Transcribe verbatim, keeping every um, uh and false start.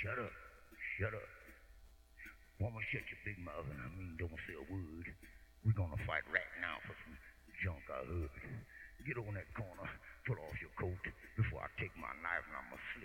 Shut up. Shut up. Woman, shut your big mouth and I mean don't say a word. We're gonna fight right now for some junk I heard. Get on that corner, pull off your coat before I take my knife and I'ma slit